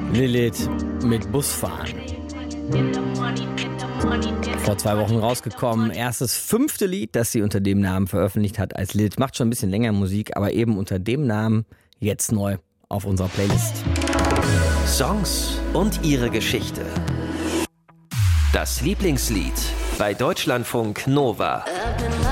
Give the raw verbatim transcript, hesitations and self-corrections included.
Lilith mit Busfahren. Vor zwei Wochen rausgekommen. Erstes fünfte Lied, das sie unter dem Namen veröffentlicht hat als Lilith. Macht schon ein bisschen länger Musik, aber eben unter dem Namen jetzt neu auf unserer Playlist. Songs und ihre Geschichte. Das Lieblingslied bei Deutschlandfunk Nova.